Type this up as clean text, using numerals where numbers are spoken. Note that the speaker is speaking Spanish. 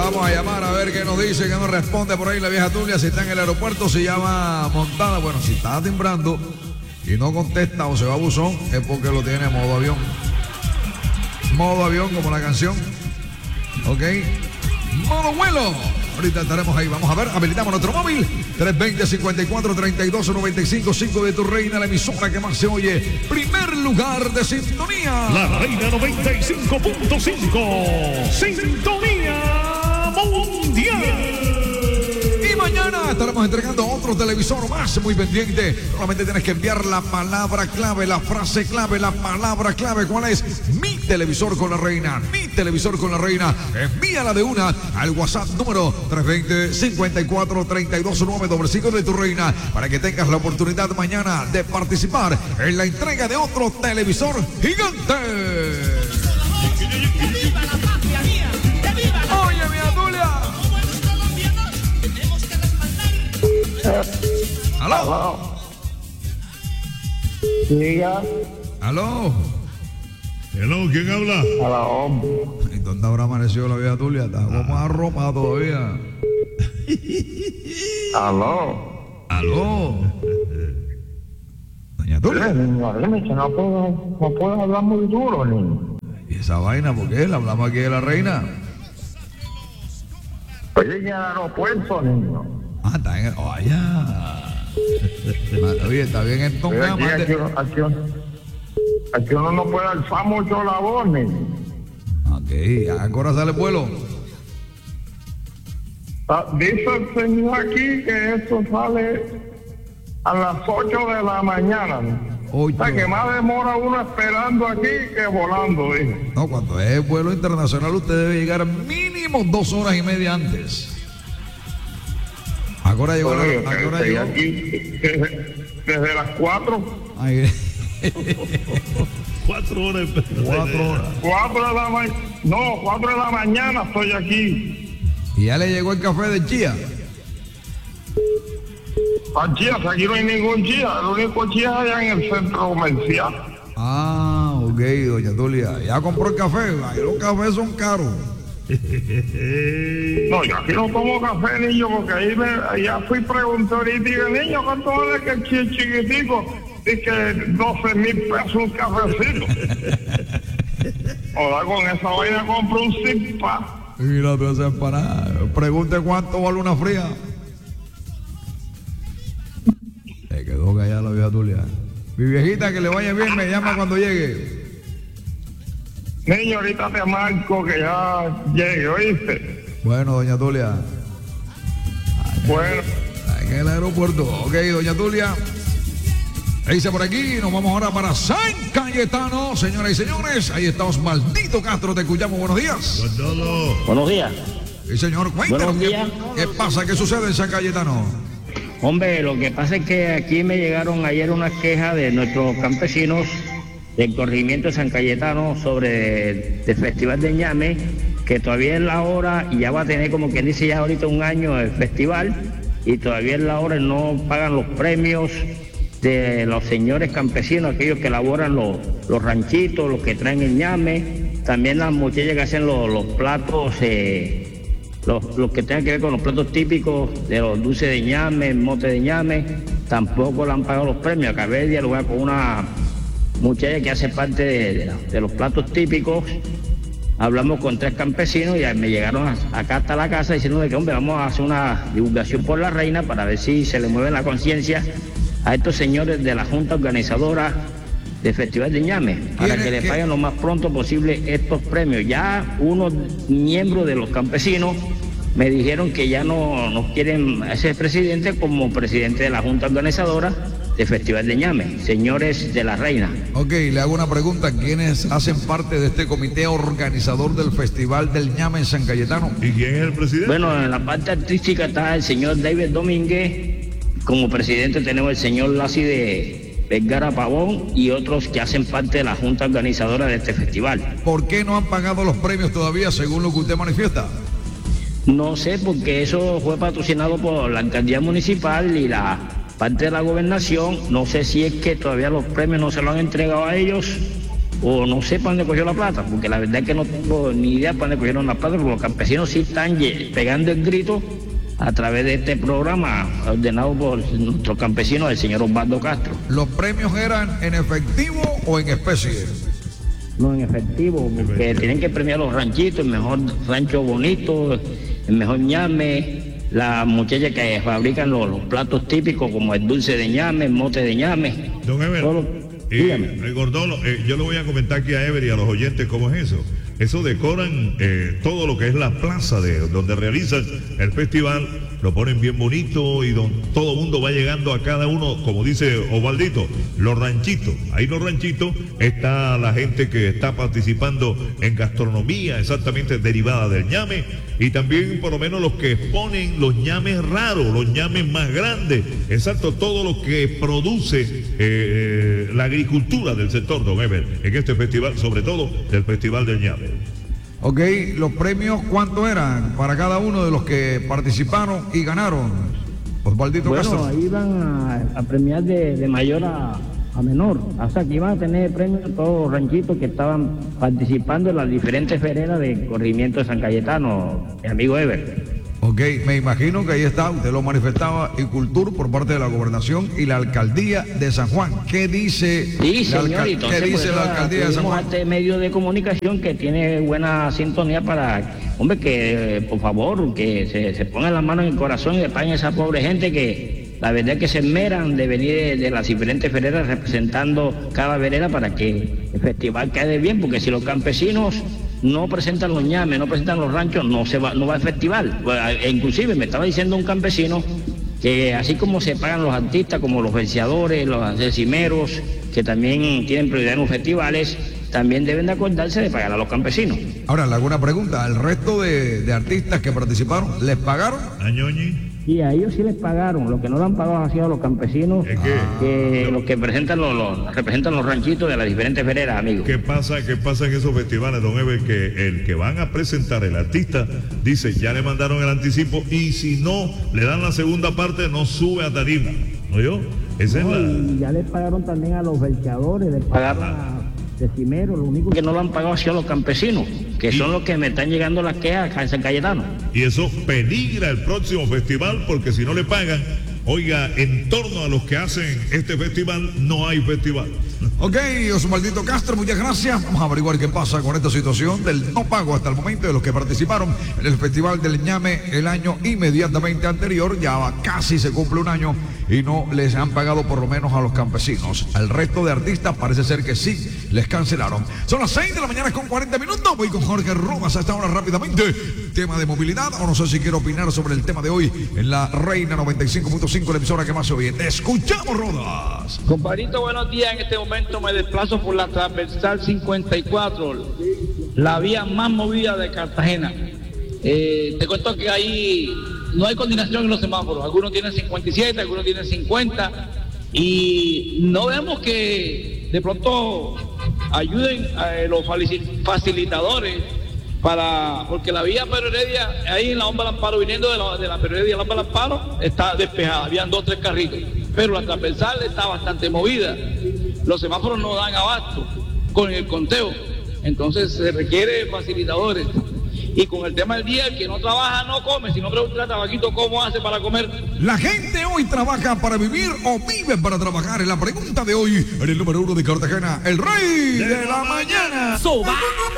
Vamos a llamar a ver qué nos dice, qué nos responde por ahí la vieja Tulia. Si está en el aeropuerto, si llama montada. Bueno, si está timbrando y no contesta o se va a buzón, es porque lo tiene en modo avión. Modo avión, como la canción. Ok. Modo vuelo. Ahorita estaremos ahí. Vamos a ver. Habilitamos nuestro móvil. 320-54-32-95. de Tu Reina, la emisora que más se oye. Primer lugar de sintonía. La Reina 95.5. Sintonía mundial. Y mañana estaremos entregando otro televisor más. Muy pendiente. Solamente tienes que enviar la palabra clave, la frase clave, la palabra clave. ¿Cuál es? Mi televisor con la reina. Mi televisor con la reina. Envíala de una al WhatsApp número 320-54-32-955 de Tu Reina, para que tengas la oportunidad mañana de participar en la entrega de otro televisor gigante. Oye, mi Atulia. ¿Aló? Diga. ¿Aló? Hello, ¿quién habla? A la hombre. ¿Y dónde habrá amanecido la vieja Tulia? Está como arropada todavía. Aló. ¿Aló? Doña Tulia. Niño, dime que no puedo hablar muy duro, niño. ¿Y esa vaina por qué? ¿Le hablamos aquí de la reina? Estoy en el aeropuerto, niño. Ah, está en el... Oh, allá. Oye, está bien entonces. Aquí uno no puede alzar mucho la voz, niño. Ok, ¿a qué hora sale el vuelo? Dice el señor aquí que esto sale a las 8 de la mañana. O sea, que más demora uno esperando aquí que volando, dije. No, cuando es vuelo internacional usted debe llegar mínimo 2 horas y media antes. ¿A qué hora llegó? Bueno, ¿a qué hora llegó? Aquí desde las 4. Ay, 4 horas. 4 horas. 4 de la mañana. No, 4 de la mañana estoy aquí. ¿Y ya le llegó el café de chía? Chía, aquí no hay ningún chía. El único chía es allá en el centro comercial. Ah, ok, doña Tulia. ¿Ya compró el café? Ay, los cafés son caros. No, yo aquí no tomo café, niño, porque allá fui pregunté ahorita y dije, niño, ¿cuánto vale que el chía es chiquitico? Dice 12,000 pesos un cafecito. O con esa vaina compro un zip-pack. Mira, tú haces para. Pregunte cuánto vale una fría. Se quedó callada la vieja Tulia. Mi viejita, que le vaya bien, me llama cuando llegue. Niño, ahorita te marco que ya llegue, ¿oíste? Bueno, doña Tulia. Bueno. En el aeropuerto. Ok, doña Tulia. Dice por aquí, nos vamos ahora para San Cayetano, señoras y señores. Ahí estamos, Maldito Castro, te escuchamos. Buenos días. Buenos días. Sí, señor, cuéntanos. Buenos días. ¿Qué pasa? ¿Qué sucede en San Cayetano? Hombre, lo que pasa es que aquí me llegaron ayer unas quejas de nuestros campesinos del corregimiento de San Cayetano sobre el Festival de Ñame, que todavía es la hora y ya va a tener, como quien dice, ya ahorita un año el festival, y todavía es la hora y no pagan los premios de los señores campesinos, aquellos que elaboran los ranchitos, los que traen el ñame, también las muchachas que hacen los platos, los que tengan que ver con los platos típicos de los dulces de ñame, mote de ñame, tampoco le han pagado los premios. Acabé de dialogar con una muchacha que hace parte de los platos típicos. Hablamos con 3 campesinos y me llegaron acá hasta la casa diciendo que, hombre, vamos a hacer una divulgación por la reina para ver si se le mueve la conciencia a estos señores de la Junta Organizadora del Festival de Ñame, para que le paguen lo más pronto posible estos premios. Ya unos miembros de los campesinos me dijeron que ya no quieren a ese presidente como presidente de la Junta Organizadora del Festival de Ñame, señores de la reina. Ok, le hago una pregunta. ¿Quiénes hacen parte de este comité organizador del Festival del Ñame en San Cayetano? ¿Y quién es el presidente? Bueno, en la parte artística está el señor David Domínguez. Como presidente tenemos el señor Lassi de Vergara Pavón y otros que hacen parte de la Junta Organizadora de este festival. ¿Por qué no han pagado los premios todavía, según lo que usted manifiesta? No sé, porque eso fue patrocinado por la alcaldía municipal y la parte de la gobernación. No sé si es que todavía los premios no se lo han entregado a ellos o no sé para dónde cogió la plata, porque la verdad es que no tengo ni idea para dónde cogieron la plata, porque los campesinos sí están pegando el grito a través de este programa ordenado por nuestro campesino, el señor Osvaldo Castro. ¿Los premios eran en efectivo o en especie? No, en efectivo, porque tienen que premiar los ranchitos, el mejor rancho bonito, el mejor ñame, las muchachas que fabrican los platos típicos como el dulce de ñame, el mote de ñame. Don Ever, Gordolo, yo le voy a comentar aquí a Ever y a los oyentes cómo es eso. Eso decoran todo lo que es la plaza de donde realizan el festival, lo ponen bien bonito y todo el mundo va llegando a cada uno, como dice Osvaldito, los ranchitos. Ahí los ranchitos está la gente que está participando en gastronomía, exactamente derivada del ñame, y también por lo menos los que exponen los ñames raros, los ñames más grandes, exacto, todo lo que produce la agricultura del sector, don Ever, en este festival, sobre todo el Festival del Ñame. Ok, los premios, ¿cuánto eran para cada uno de los que participaron y ganaron? Osvaldito Castro. Bueno, ahí iban a premiar de mayor a menor, o sea que iban a tener premios todos los ranchitos que estaban participando en las diferentes ferias de corrimiento de San Cayetano, mi amigo Ever. Ok, me imagino que ahí está, usted lo manifestaba, y Cultura por parte de la Gobernación y la Alcaldía de San Juan. ¿Qué dice, sí, señor, ¿qué dice la Alcaldía de San Juan? Este medio de comunicación que tiene buena sintonía para, hombre, que por favor, que se pongan las manos en el corazón y le paguen a esa pobre gente que la verdad es que se esmeran de venir de las diferentes veredas representando cada vereda para que el festival quede bien, porque si los campesinos no presentan los ñames, no presentan los ranchos, no va al festival. Inclusive me estaba diciendo un campesino que así como se pagan los artistas, como los verseadores, los decimeros, que también tienen prioridad en los festivales, también deben de acordarse de pagar a los campesinos. Ahora, le hago una pregunta, ¿al resto de artistas que participaron, les pagaron? ¿Añoñi? Sí, a ellos sí les pagaron, lo que no le han pagado ha sido a los campesinos, los que representan los ranchitos de las diferentes veredas, amigos. ¿Qué pasa en esos festivales, don Ever? Que el que van a presentar, el artista, dice, ya le mandaron el anticipo y si no le dan la segunda parte, no sube a tarima, ¿no yo? Y ya les pagaron también a los verseadores, les pagaron a decimeros, lo único que no lo han pagado ha sido a los campesinos, que son los que me están llegando las quejas a San Cayetano. Y eso peligra el próximo festival, porque si no le pagan, oiga, en torno a los que hacen este festival, no hay festival. Ok, Osvaldito Castro, muchas gracias. Vamos a averiguar qué pasa con esta situación del no pago hasta el momento de los que participaron en el Festival del Ñame el año inmediatamente anterior. Ya casi se cumple un año y no les han pagado por lo menos a los campesinos. Al resto de artistas parece ser que sí les cancelaron. Son las 6 de la mañana con 40 minutos. Voy con Jorge Rojas a esta hora rápidamente. Tema de movilidad, o no sé si quiero opinar sobre el tema de hoy en la Reina 95.5, la emisora que más se oye. Te escuchamos, Rodas. Compadrito, buenos días. En este momento me desplazo por la transversal 54, la vía más movida de Cartagena. Te cuento que ahí no hay coordinación en los semáforos. Algunos tienen 57, algunos tienen 50, y no vemos que de pronto ayuden a los facilitadores porque la vía Pedro Heredia, ahí en la Bomba Lamparo, viniendo de la Pedro Heredia a la Bomba Lamparo, está despejada, habían 2 o 3 carritos, pero la transversal está bastante movida. Los semáforos no dan abasto con el conteo, entonces se requiere facilitadores. Y con el tema del día, el que no trabaja no come. Si no pregunta a Tabaquito cómo hace para comer. La gente hoy trabaja para vivir o vive para trabajar. Es la pregunta de hoy en el número 1 de Cartagena, el rey de la mañana.